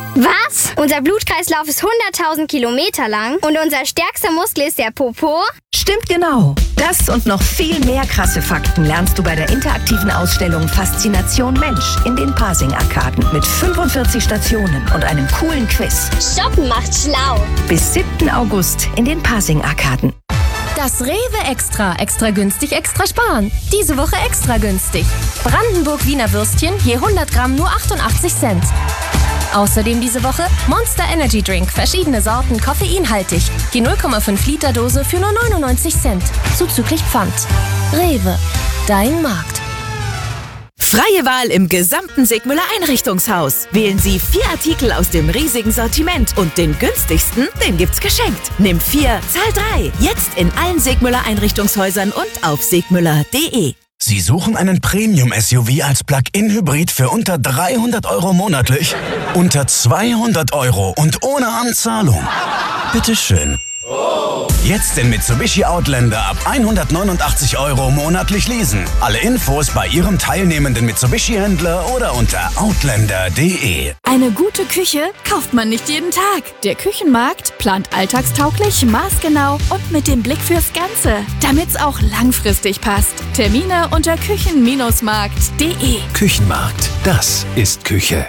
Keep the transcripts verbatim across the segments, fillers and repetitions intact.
Was? Unser Blutkreislauf ist hunderttausend Kilometer lang und unser stärkster Muskel ist der Popo? Stimmt genau. Das und noch viel mehr krasse Fakten lernst du bei der interaktiven Ausstellung Faszination Mensch in den Pasing-Arkaden mit fünfundvierzig Stationen und einem coolen Quiz. Shoppen macht schlau. Bis siebten August in den Pasing-Arkaden. Das Rewe Extra. Extra günstig, extra sparen. Diese Woche extra günstig. Brandenburg Wiener Würstchen je hundert Gramm nur achtundachtzig Cent. Außerdem diese Woche Monster Energy Drink. Verschiedene Sorten, koffeinhaltig. Die null Komma fünf Liter Dose für nur neunundneunzig Cent. Zuzüglich Pfand. Rewe. Dein Markt. Freie Wahl im gesamten Sigmüller Einrichtungshaus. Wählen Sie vier Artikel aus dem riesigen Sortiment und den günstigsten, den gibt's geschenkt. Nimm vier, zahl drei. Jetzt in allen Sigmüller Einrichtungshäusern und auf sigmüller punkt de. Sie suchen einen Premium-S U V als Plug-in-Hybrid für unter dreihundert Euro monatlich? Unter zweihundert Euro und ohne Anzahlung? Bitteschön. Jetzt den Mitsubishi Outlander ab hundertneunundachtzig Euro monatlich leasen. Alle Infos bei Ihrem teilnehmenden Mitsubishi-Händler oder unter outlander punkt de. Eine gute Küche kauft man nicht jeden Tag. Der Küchenmarkt plant alltagstauglich, maßgenau und mit dem Blick fürs Ganze, damit's auch langfristig passt. Termine unter küchen Markt punkt de. Küchenmarkt, das ist Küche.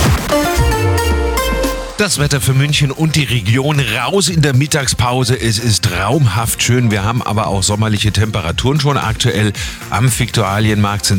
Das Wetter für München und die Region raus in der Mittagspause. Es ist traumhaft schön. Wir haben aber auch sommerliche Temperaturen schon aktuell. Am Viktualienmarkt sind